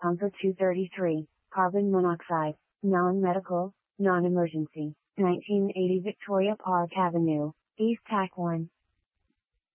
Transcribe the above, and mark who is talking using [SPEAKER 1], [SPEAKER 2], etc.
[SPEAKER 1] Pumper 233, carbon monoxide, non-medical, non-emergency, 1980 Victoria Park Avenue, East Tack 1.